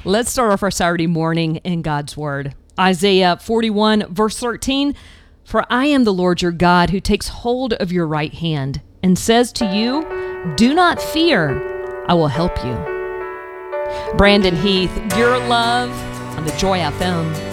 Let's start off our Saturday morning in God's Word. Isaiah 41, verse 13, "For I am the Lord your God who takes hold of your right hand and says to you, 'Do not fear, I will help you.'" Brandon Heath, Your Love on the Joy FM.